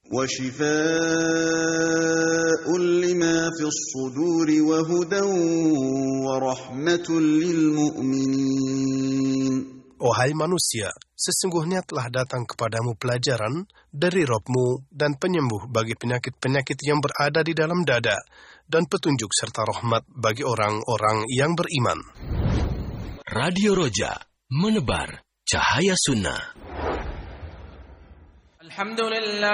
وشفاء لما في الصدور وهدى ورحمة للمؤمنين. Wahai manusia, sesungguhnya telah datang kepadamu pelajaran dari Rabb-Mu dan penyembuh bagi penyakit-penyakit yang berada di dalam dada, dan petunjuk serta rahmat bagi orang-orang yang beriman. Radio Roja, menebar cahaya sunnah. Alhamdulillah.